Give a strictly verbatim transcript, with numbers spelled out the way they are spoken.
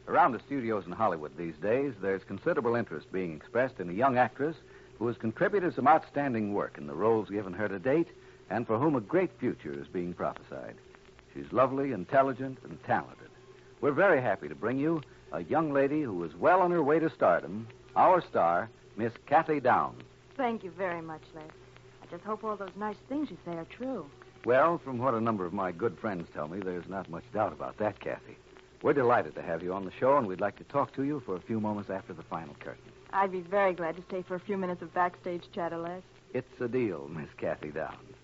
Around the studios in Hollywood these days, there's considerable interest being expressed in a young actress who has contributed some outstanding work in the roles given her to date and for whom a great future is being prophesied. She's lovely, intelligent, and talented. We're very happy to bring you a young lady who is well on her way to stardom, our star, Miss Kathy Downs. Thank you very much, Les. I just hope all those nice things you say are true. Well, from what a number of my good friends tell me, there's not much doubt about that, Kathy. We're delighted to have you on the show, and we'd like to talk to you for a few moments after the final curtain. I'd be very glad to stay for a few minutes of backstage chatter, Les. It's a deal, Miss Kathy Downs.